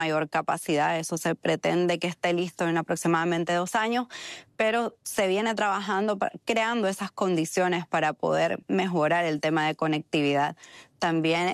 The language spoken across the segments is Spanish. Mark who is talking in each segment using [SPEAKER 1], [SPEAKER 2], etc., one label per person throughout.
[SPEAKER 1] mayor capacidad. Eso se pretende que esté listo en aproximadamente 2 años, pero se viene trabajando, creando esas condiciones para poder mejorar el tema de conectividad. También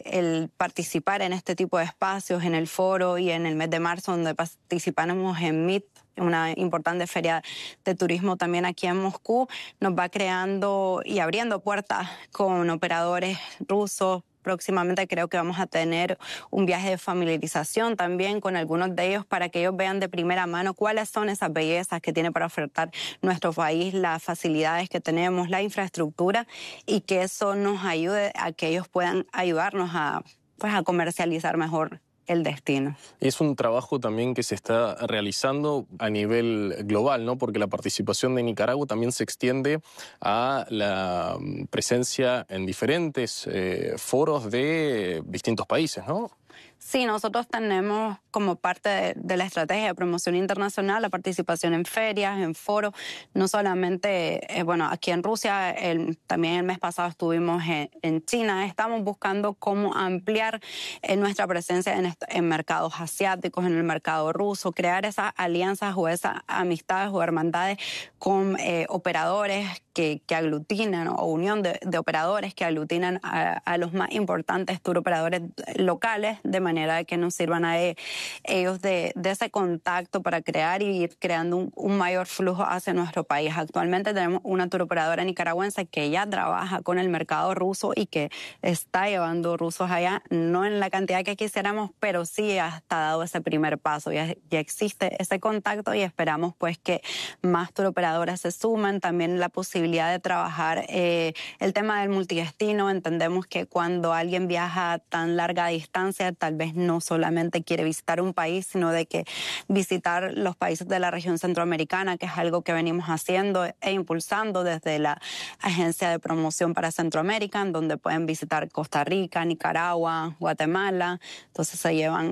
[SPEAKER 1] el participar en este tipo de espacios, en el foro y en el mes de marzo, donde participamos en MIT, una importante feria de turismo también aquí en Moscú, nos va creando y abriendo puertas con operadores rusos. Próximamente creo que vamos a tener un viaje de familiarización también con algunos de ellos para que ellos vean de primera mano cuáles son esas bellezas que tiene para ofertar nuestro país, las facilidades que tenemos, la infraestructura, y que eso nos ayude a que ellos puedan ayudarnos a comercializar mejor el destino.
[SPEAKER 2] Es un trabajo también que se está realizando a nivel global, ¿no? Porque la participación de Nicaragua también se extiende a la presencia en diferentes foros de distintos países, ¿no?
[SPEAKER 1] Sí, nosotros tenemos como parte de la estrategia de promoción internacional la participación en ferias, en foros, no solamente, aquí en Rusia, también el mes pasado estuvimos en China. Estamos buscando cómo ampliar nuestra presencia en mercados asiáticos, en el mercado ruso, crear esas alianzas o esas amistades o hermandades con operadores que aglutinan, o unión de operadores que aglutinan a los más importantes tour operadores locales, de manera que nos sirvan a ellos de ese contacto para crear y ir creando un mayor flujo hacia nuestro país. Actualmente tenemos una tour operadora nicaragüense que ya trabaja con el mercado ruso y que está llevando rusos allá, no en la cantidad que quisiéramos, pero sí ya está dado ese primer paso, ya existe ese contacto y esperamos pues que más tour operadoras se sumen. También la posibilidad de trabajar el tema del multidestino. Entendemos que cuando alguien viaja a tan larga distancia, tal vez no solamente quiere visitar un país, sino de que visitar los países de la región centroamericana, que es algo que venimos haciendo e impulsando desde la Agencia de Promoción para Centroamérica, en donde pueden visitar Costa Rica, Nicaragua, Guatemala. Entonces se llevan,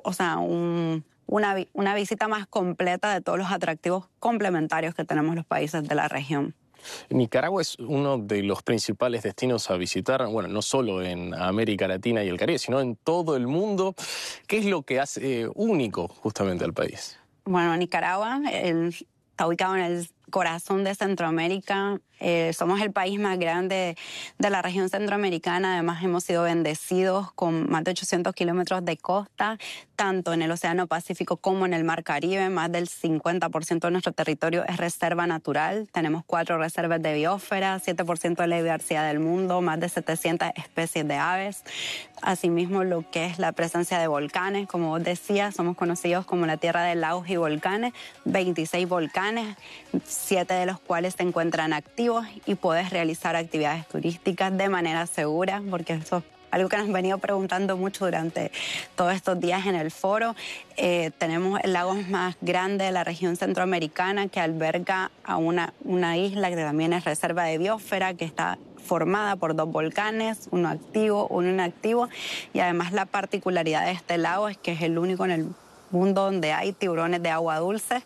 [SPEAKER 1] una visita más completa de todos los atractivos complementarios que tenemos los países de la región.
[SPEAKER 2] Nicaragua es uno de los principales destinos a visitar, bueno, no solo en América Latina y el Caribe, sino en todo el mundo. ¿Qué es lo que hace único justamente al país?
[SPEAKER 1] Bueno, Nicaragua está ubicado en el corazón de Centroamérica. Somos el país más grande de la región centroamericana. Además, hemos sido bendecidos con más de 800 kilómetros de costa, tanto en el Océano Pacífico como en el Mar Caribe. Más del 50% de nuestro territorio es reserva natural. Tenemos 4 reservas de biosfera, 7% de la diversidad del mundo, más de 700 especies de aves. Asimismo, lo que es la presencia de volcanes. Como vos decías, somos conocidos como la tierra de lagos y volcanes. 26 volcanes, 7 de los cuales se encuentran activos, y puedes realizar actividades turísticas de manera segura, porque eso es algo que nos han venido preguntando mucho durante todos estos días en el foro. Tenemos el lago más grande de la región centroamericana, que alberga a una isla que también es reserva de biosfera, que está formada por 2 volcanes, uno activo, uno inactivo, y además la particularidad de este lago es que es el único en el mundo donde hay tiburones de agua dulce,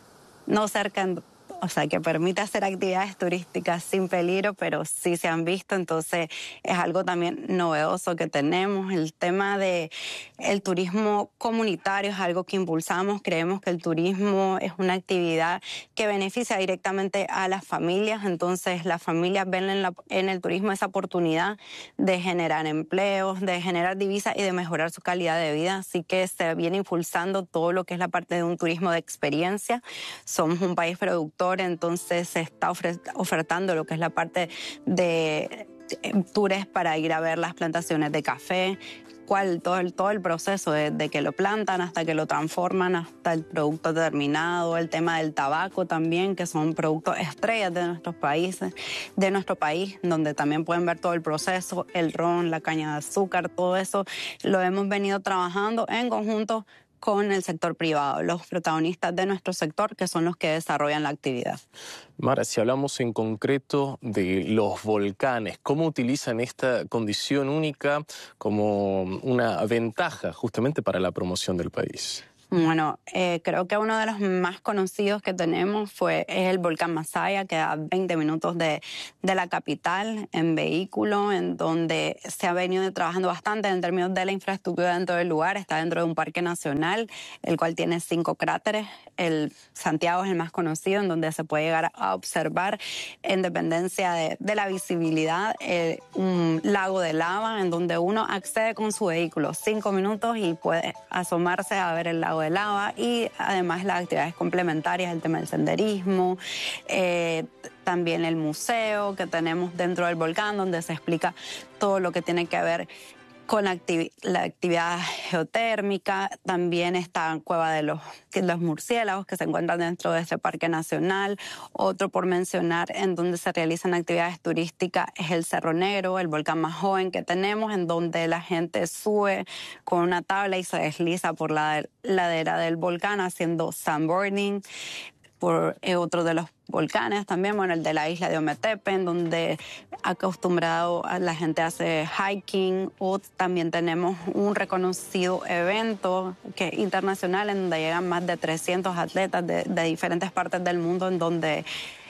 [SPEAKER 1] no cerca, que permite hacer actividades turísticas sin peligro, pero sí se han visto. Entonces es algo también novedoso que tenemos. El tema de el turismo comunitario es algo que impulsamos. Creemos que el turismo es una actividad que beneficia directamente a las familias. Entonces las familias ven en el turismo esa oportunidad de generar empleos, de generar divisas y de mejorar su calidad de vida. Así que se viene impulsando todo lo que es la parte de un turismo de experiencia. Somos un país productor, entonces se está ofertando lo que es la parte de tours para ir a ver las plantaciones de café, todo el proceso de que lo plantan hasta que lo transforman hasta el producto terminado, el tema del tabaco también, que son productos estrellas de nuestro país, donde también pueden ver todo el proceso, el ron, la caña de azúcar, todo eso lo hemos venido trabajando en conjunto con el sector privado, los protagonistas de nuestro sector, que son los que desarrollan la actividad.
[SPEAKER 2] Mara, si hablamos en concreto de los volcanes, ¿cómo utilizan esta condición única como una ventaja justamente para la promoción del país?
[SPEAKER 1] Bueno, creo que uno de los más conocidos que tenemos es el volcán Masaya, que a 20 minutos de la capital en vehículo, en donde se ha venido trabajando bastante en términos de la infraestructura dentro del lugar. Está dentro de un parque nacional, el cual tiene 5 cráteres. El Santiago es el más conocido, en donde se puede llegar a observar, en dependencia de la visibilidad, un lago de lava, en donde uno accede con su vehículo 5 minutos y puede asomarse a ver el lago de lava, y además las actividades complementarias, el tema del senderismo, también el museo que tenemos dentro del volcán, donde se explica todo lo que tiene que ver con la actividad geotérmica. También está Cueva de los Murciélagos, que se encuentran dentro de este parque nacional. Otro por mencionar en donde se realizan actividades turísticas es el Cerro Negro, el volcán más joven que tenemos, en donde la gente sube con una tabla y se desliza por la ladera del volcán haciendo sandboarding. Por otro de los volcanes también, bueno, el de la isla de Ometepe, en donde acostumbrado a la gente hace hiking. O también tenemos un reconocido evento que es internacional, en donde llegan más de 300 atletas de diferentes partes del mundo, en donde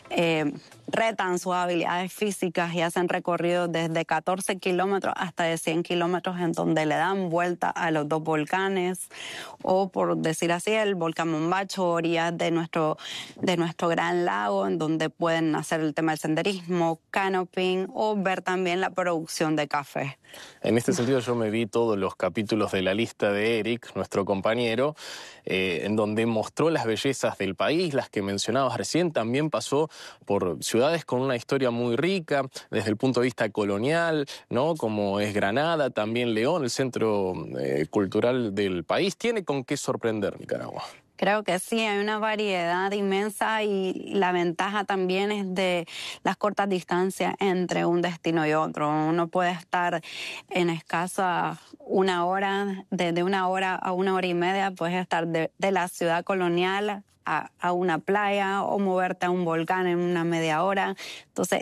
[SPEAKER 1] retan sus habilidades físicas y hacen recorridos desde 14 kilómetros hasta de 100 kilómetros, en donde le dan vuelta a los 2 volcanes, o por decir así, el volcán Mombacho, orillas de nuestro gran lago, en donde pueden hacer el tema del senderismo, canoping, o ver también la producción de café.
[SPEAKER 2] En este sentido yo me vi todos los capítulos de La Lista de Eric, nuestro compañero, en donde mostró las bellezas del país, las que mencionabas recién. También pasó por ciudades con una historia muy rica desde el punto de vista colonial, ¿no? Como es Granada, también León, el centro cultural del país. Tiene con qué sorprender Nicaragua.
[SPEAKER 1] Creo que sí, hay una variedad inmensa, y la ventaja también es de las cortas distancias entre un destino y otro. Uno puede estar en escasa una hora, de 1 hora a 1 hora y media, puedes estar de la ciudad colonial a una playa, o moverte a un volcán en una media hora. Entonces,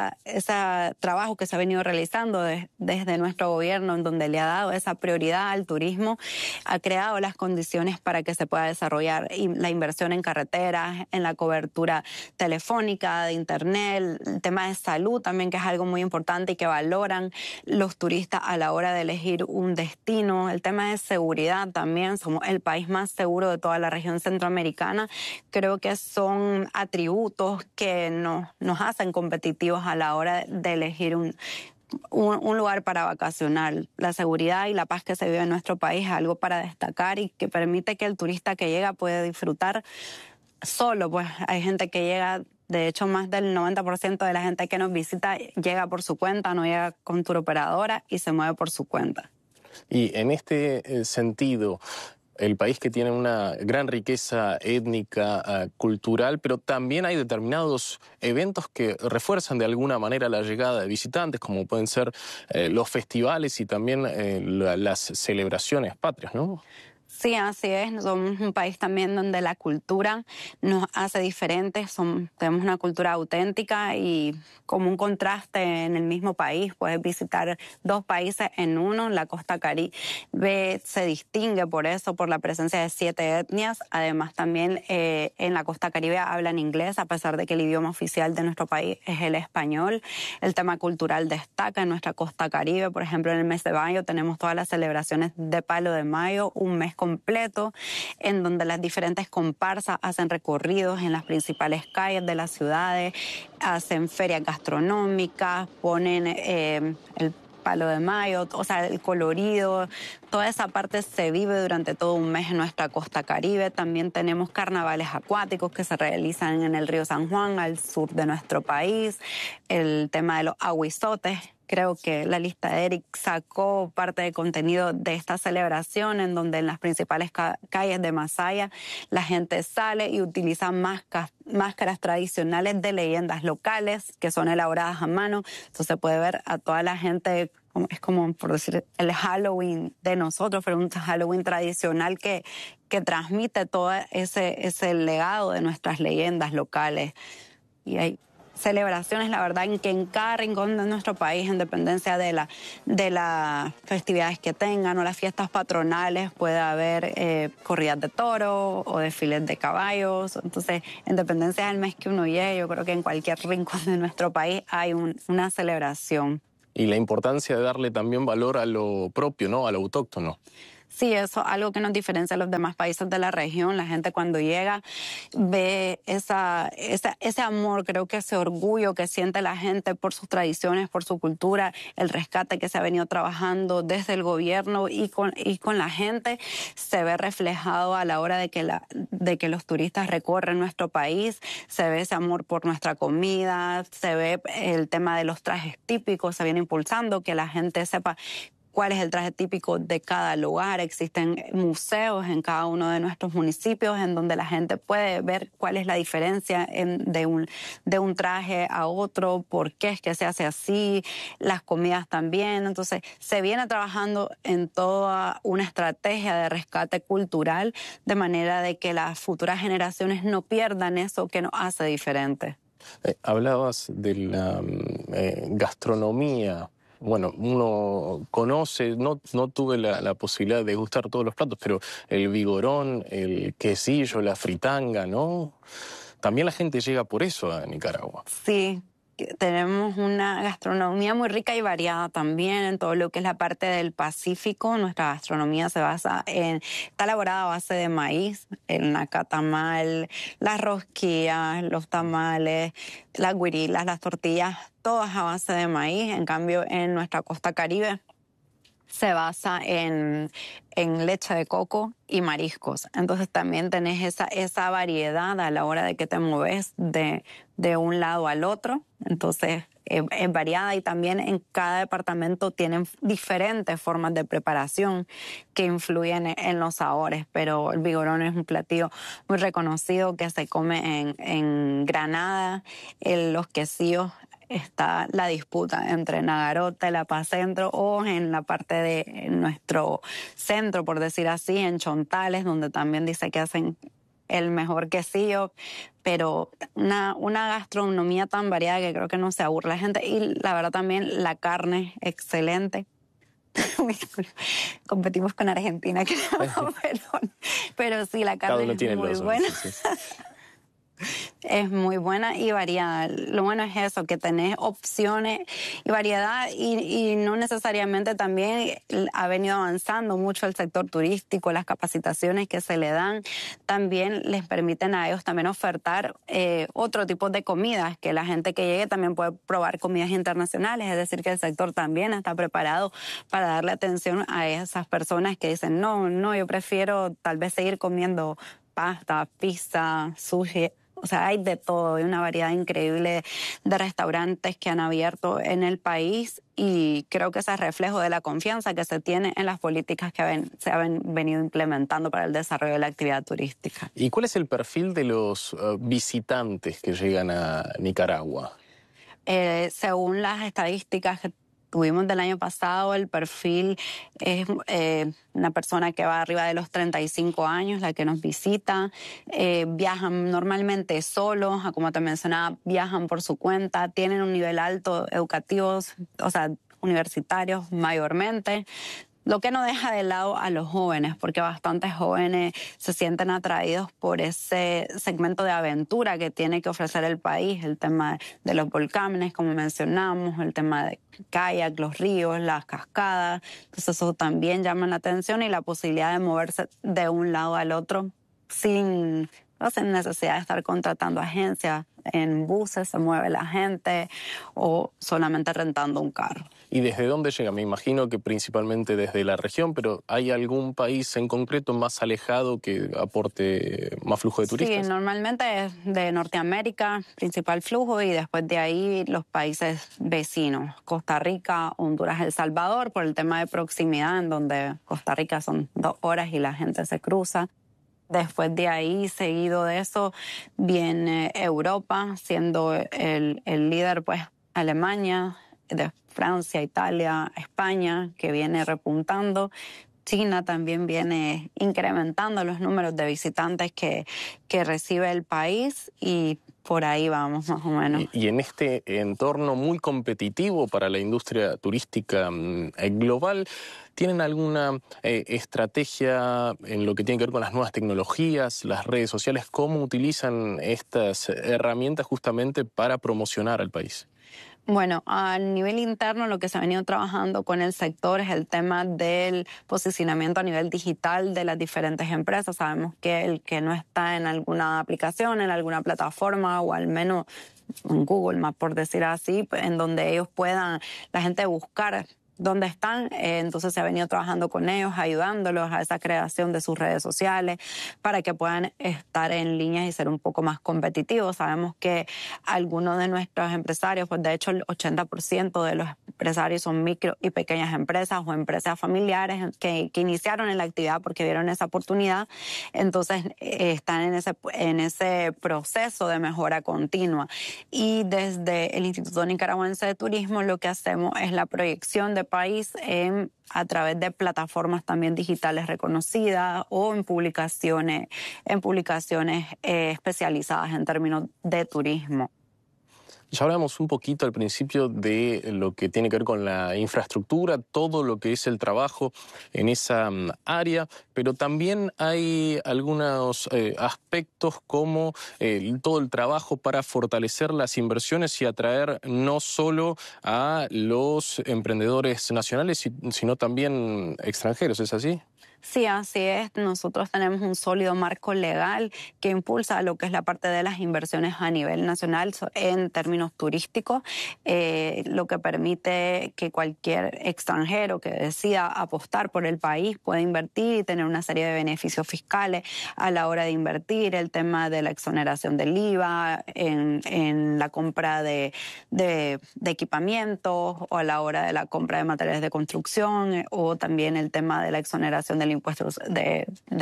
[SPEAKER 1] ese trabajo que se ha venido realizando desde nuestro gobierno, en donde le ha dado esa prioridad al turismo, ha creado las condiciones para que se pueda desarrollar la inversión en carreteras, en la cobertura telefónica, de internet, el tema de salud también, que es algo muy importante y que valoran los turistas a la hora de elegir un destino. El tema de seguridad también, somos el país más seguro de toda la región centroamericana. Creo que son atributos que nos hacen competitivos a la hora de elegir un lugar para vacacionar. La seguridad y la paz que se vive en nuestro país es algo para destacar, y que permite que el turista que llega puede disfrutar solo. Pues hay gente que llega, de hecho más del 90% de la gente que nos visita llega por su cuenta, no llega con tour operadora y se mueve por su cuenta.
[SPEAKER 2] Y en este sentido, el país que tiene una gran riqueza étnica, cultural, pero también hay determinados eventos que refuerzan de alguna manera la llegada de visitantes, como pueden ser los festivales y también las celebraciones patrias, ¿no?
[SPEAKER 1] Sí, así es. Somos un país también donde la cultura nos hace diferentes. Tenemos una cultura auténtica, y como un contraste en el mismo país, puedes visitar 2 países en uno. La costa Caribe se distingue por eso, por la presencia de 7 etnias. Además, también en la costa Caribe hablan inglés, a pesar de que el idioma oficial de nuestro país es el español. El tema cultural destaca en nuestra costa Caribe. Por ejemplo, en el mes de mayo tenemos todas las celebraciones de Palo de Mayo, un mes completo, en donde las diferentes comparsas hacen recorridos en las principales calles de las ciudades, hacen ferias gastronómicas, ponen el Palo de Mayo, o sea, el colorido, toda esa parte se vive durante todo un mes en nuestra costa Caribe. También tenemos carnavales acuáticos que se realizan en el río San Juan, al sur de nuestro país, el tema de los aguizotes. Creo que La Lista de Eric sacó parte de contenido de esta celebración, en donde en las principales calles de Masaya la gente sale y utiliza máscaras tradicionales de leyendas locales que son elaboradas a mano. Entonces puede ver a toda la gente, es como por decir el Halloween de nosotros, pero un Halloween tradicional que transmite todo ese legado de nuestras leyendas locales. Y hay celebraciones, la verdad, en que en cada rincón de nuestro país, en dependencia de las festividades que tengan o las fiestas patronales, puede haber corridas de toros o desfiles de caballos. Entonces, en dependencia del mes que uno llegue, yo creo que en cualquier rincón de nuestro país hay una celebración.
[SPEAKER 2] Y la importancia de darle también valor a lo propio, ¿no? A lo autóctono.
[SPEAKER 1] Sí, eso es algo que nos diferencia a los demás países de la región. La gente cuando llega ve ese amor, creo que ese orgullo que siente la gente por sus tradiciones, por su cultura, el rescate que se ha venido trabajando desde el gobierno y con la gente se ve reflejado a la hora de que los turistas recorren nuestro país. Se ve ese amor por nuestra comida, se ve el tema de los trajes típicos, se viene impulsando, que la gente sepa cuál es el traje típico de cada lugar. Existen museos en cada uno de nuestros municipios en donde la gente puede ver cuál es la diferencia de un traje a otro, por qué es que se hace así, las comidas también. Entonces, se viene trabajando en toda una estrategia de rescate cultural de manera de que las futuras generaciones no pierdan eso que nos hace diferentes.
[SPEAKER 2] Hablabas de la gastronomía. Bueno, uno conoce, no tuve la posibilidad de degustar todos los platos, pero el vigorón, el quesillo, la fritanga, ¿no? También la gente llega por eso a Nicaragua.
[SPEAKER 1] Sí, tenemos una gastronomía muy rica y variada también en todo lo que es la parte del Pacífico. Nuestra gastronomía está elaborada a base de maíz, el nacatamal, las rosquillas, los tamales, las güirilas, las tortillas, todas a base de maíz. En cambio, en nuestra costa caribe se basa en leche de coco y mariscos. Entonces también tenés esa variedad a la hora de que te mueves de un lado al otro. Entonces es variada y también en cada departamento tienen diferentes formas de preparación que influyen en los sabores. Pero el vigorón es un platillo muy reconocido que se come en Granada, los quesillos. Está la disputa entre Nagarote, La Paz Centro o en la parte de nuestro centro, por decir así, en Chontales, donde también dice que hacen el mejor quesillo, pero una gastronomía tan variada que creo que no se aburre la gente. Y la verdad también la carne excelente. Competimos con Argentina, creo, pero sí, la carne es muy buena. Sí. Es muy buena y variada. Lo bueno es eso, que tenés opciones y variedad y no necesariamente también ha venido avanzando mucho el sector turístico, las capacitaciones que se le dan también les permiten a ellos también ofertar otro tipo de comidas, que la gente que llegue también puede probar comidas internacionales, es decir, que el sector también está preparado para darle atención a esas personas que dicen, no, yo prefiero tal vez seguir comiendo pasta, pizza, sushi. O sea, hay de todo, hay una variedad increíble de restaurantes que han abierto en el país y creo que ese es reflejo de la confianza que se tiene en las políticas que se han venido implementando para el desarrollo de la actividad turística.
[SPEAKER 2] ¿Y cuál es el perfil de los visitantes que llegan a Nicaragua?
[SPEAKER 1] Según las estadísticas que tuvimos del año pasado, el perfil es una persona que va arriba de los 35 años, la que nos visita. Viajan normalmente solos, como te mencionaba, viajan por su cuenta, tienen un nivel alto educativo, o sea, universitarios mayormente. Lo que no deja de lado a los jóvenes, porque bastantes jóvenes se sienten atraídos por ese segmento de aventura que tiene que ofrecer el país, el tema de los volcanes, como mencionamos, el tema de kayak, los ríos, las cascadas. Entonces eso también llama la atención y la posibilidad de moverse de un lado al otro sin necesidad de estar contratando agencias. En buses se mueve la gente o solamente rentando un carro.
[SPEAKER 2] ¿Y desde dónde llega? Me imagino que principalmente desde la región, pero ¿hay algún país en concreto más alejado que aporte más flujo de turistas?
[SPEAKER 1] Sí, normalmente es de Norteamérica, principal flujo, y después de ahí los países vecinos, Costa Rica, Honduras, El Salvador, por el tema de proximidad, en donde Costa Rica son 2 horas y la gente se cruza. Después de ahí, seguido de eso, viene Europa, siendo el líder, pues, Alemania, de Francia, Italia, España, que viene repuntando. China también viene incrementando los números de visitantes que recibe el país y por ahí vamos más o menos.
[SPEAKER 2] Y en este entorno muy competitivo para la industria turística global, ¿tienen alguna estrategia en lo que tiene que ver con las nuevas tecnologías, las redes sociales? ¿Cómo utilizan estas herramientas justamente para promocionar al país?
[SPEAKER 1] Bueno, a nivel interno lo que se ha venido trabajando con el sector es el tema del posicionamiento a nivel digital de las diferentes empresas. Sabemos que el que no está en alguna aplicación, en alguna plataforma o al menos en Google Maps, por decir así, en donde ellos puedan, la gente buscar dónde están, entonces se ha venido trabajando con ellos, ayudándolos a esa creación de sus redes sociales para que puedan estar en línea y ser un poco más competitivos. Sabemos que algunos de nuestros empresarios, pues de hecho el 80% de los empresarios son micro y pequeñas empresas o empresas familiares que iniciaron en la actividad porque vieron esa oportunidad, entonces están en ese proceso de mejora continua. Y desde el Instituto Nicaragüense de Turismo lo que hacemos es la proyección de país a través de plataformas también digitales reconocidas o en publicaciones especializadas en términos de turismo.
[SPEAKER 2] Ya hablamos un poquito al principio de lo que tiene que ver con la infraestructura, todo lo que es el trabajo en esa área, pero también hay algunos aspectos como todo el trabajo para fortalecer las inversiones y atraer no solo a los emprendedores nacionales, sino también extranjeros, ¿es así?
[SPEAKER 1] Sí, así es. Nosotros tenemos un sólido marco legal que impulsa lo que es la parte de las inversiones a nivel nacional en términos turísticos, lo que permite que cualquier extranjero que decida apostar por el país pueda invertir y tener una serie de beneficios fiscales a la hora de invertir, el tema de la exoneración del IVA en la compra de equipamientos o a la hora de la compra de materiales de construcción o también el tema de la exoneración del impuesto de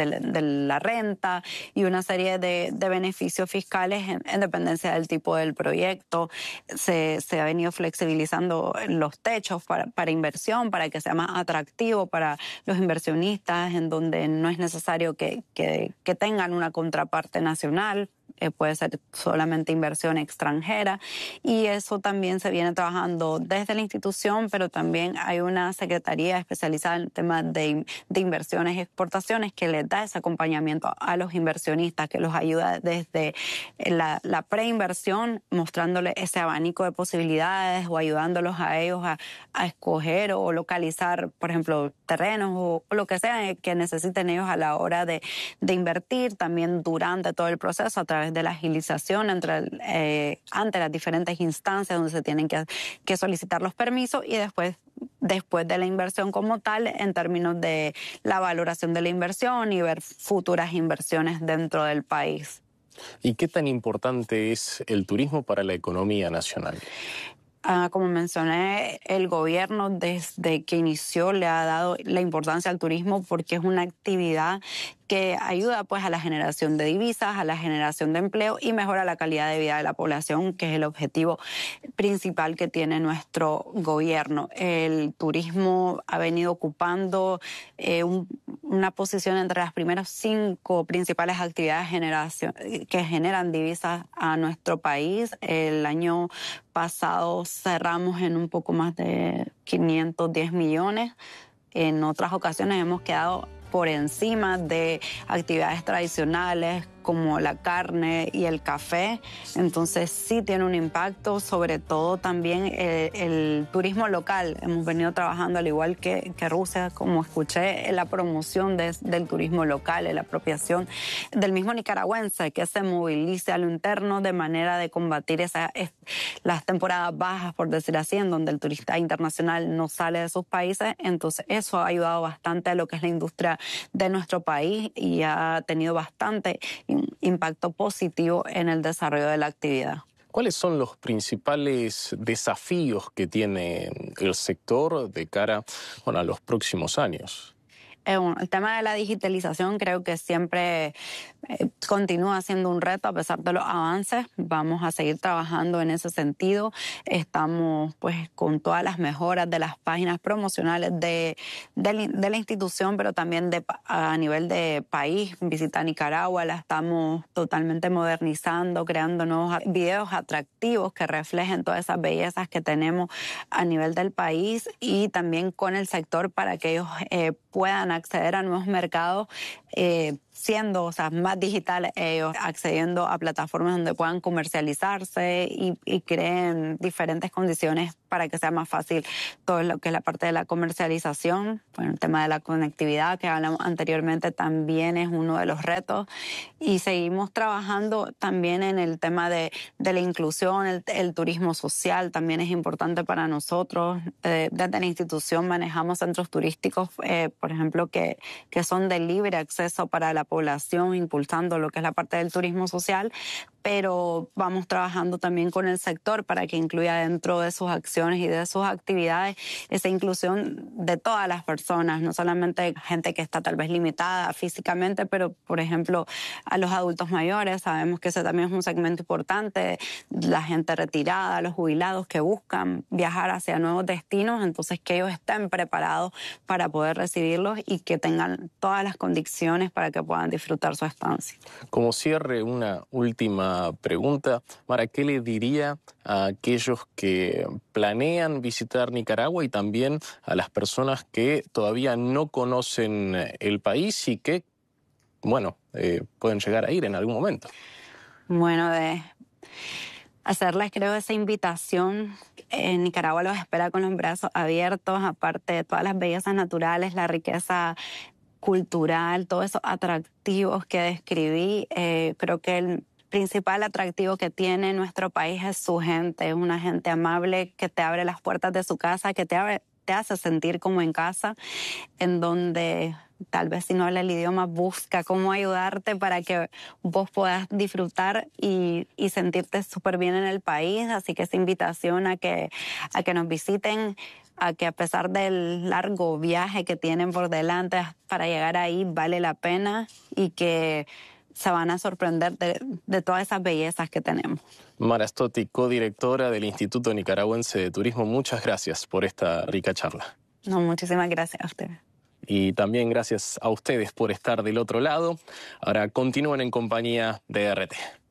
[SPEAKER 1] la renta y una serie de beneficios fiscales en dependencia del tipo del proyecto. Se ha venido flexibilizando los techos para inversión, para que sea más atractivo para los inversionistas, en donde no es necesario que tengan una contraparte nacional. Puede ser solamente inversión extranjera y eso también se viene trabajando desde la institución, pero también hay una secretaría especializada en el tema de inversiones y exportaciones que les da ese acompañamiento a los inversionistas, que los ayuda desde la preinversión, mostrándoles ese abanico de posibilidades o ayudándolos a ellos a escoger o localizar, por ejemplo, terrenos o lo que sea que necesiten ellos a la hora de invertir, también durante todo el proceso a través de la agilización ante las diferentes instancias donde se tienen que solicitar los permisos y después de la inversión como tal en términos de la valoración de la inversión y ver futuras inversiones dentro del país.
[SPEAKER 2] ¿Y qué tan importante es el turismo para la economía nacional?
[SPEAKER 1] Como mencioné, el gobierno desde que inició le ha dado la importancia al turismo porque es una actividad que ayuda pues a la generación de divisas, a la generación de empleo y mejora la calidad de vida de la población, que es el objetivo principal que tiene nuestro gobierno. El turismo ha venido ocupando una posición entre las primeras 5 principales actividades que generan divisas a nuestro país. El año pasado cerramos en un poco más de 510 millones. En otras ocasiones hemos quedado por encima de actividades tradicionales como la carne y el café. Entonces sí tiene un impacto, sobre todo también el turismo local. Hemos venido trabajando, al igual que Rusia, como escuché, en la promoción del turismo local, en la apropiación del mismo nicaragüense que se movilice a lo interno de manera de combatir las temporadas bajas, por decir así, en donde el turista internacional no sale de sus países. Entonces eso ha ayudado bastante a lo que es la industria de nuestro país y ha tenido bastante impacto positivo en el desarrollo de la actividad.
[SPEAKER 2] ¿Cuáles son los principales desafíos que tiene el sector de cara a los próximos años?
[SPEAKER 1] El tema de la digitalización creo que siempre continúa siendo un reto a pesar de los avances. Vamos a seguir trabajando en ese sentido. Estamos pues con todas las mejoras de las páginas promocionales de la institución, pero también a nivel de país. Visita Nicaragua la estamos totalmente modernizando, creando nuevos videos atractivos que reflejen todas esas bellezas que tenemos a nivel del país, y también con el sector para que ellos puedan acceder a nuevos mercados, siendo más digitales ellos, accediendo a plataformas donde puedan comercializarse y creen diferentes condiciones para que sea más fácil todo lo que es la parte de la comercialización. Bueno, el tema de la conectividad que hablamos anteriormente también es uno de los retos, y seguimos trabajando también en el tema de la inclusión. El turismo social también es importante para nosotros. Desde la institución manejamos centros turísticos, por ejemplo, que son de libre acceso para la población, impulsando lo que es la parte del turismo social, pero vamos trabajando también con el sector para que incluya dentro de sus acciones y de sus actividades esa inclusión de todas las personas, no solamente gente que está tal vez limitada físicamente, pero por ejemplo a los adultos mayores. Sabemos que ese también es un segmento importante, la gente retirada, los jubilados que buscan viajar hacia nuevos destinos, entonces que ellos estén preparados para poder recibirlos y que tengan todas las condiciones para que puedan disfrutar su estancia.
[SPEAKER 2] Como cierre, una última pregunta. Mara, ¿qué le diría a aquellos que planean visitar Nicaragua y también a las personas que todavía no conocen el país y que, bueno, pueden llegar a ir en algún momento?
[SPEAKER 1] Bueno, de hacerles, creo, esa invitación. En Nicaragua los espera con los brazos abiertos, aparte de todas las bellezas naturales, la riqueza cultural, todos esos atractivos que describí. Creo que el principal atractivo que tiene nuestro país es su gente. Es una gente amable que te abre las puertas de su casa, que te hace sentir como en casa, en donde tal vez si no habla el idioma busca cómo ayudarte para que vos puedas disfrutar y sentirte súper bien en el país. Así que esa invitación a que nos visiten, a que a pesar del largo viaje que tienen por delante para llegar ahí vale la pena, y que se van a sorprender de todas esas bellezas que tenemos.
[SPEAKER 2] Mara Stotti, codirectora del Instituto Nicaragüense de Turismo, muchas gracias por esta rica charla.
[SPEAKER 1] No, muchísimas gracias a ustedes.
[SPEAKER 2] Y también gracias a ustedes por estar del otro lado. Ahora continúen en compañía de RT.